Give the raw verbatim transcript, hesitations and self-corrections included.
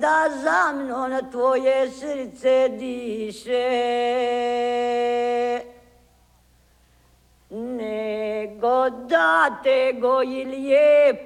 da za mnom tvoje srce diše, nego da te goji lijepo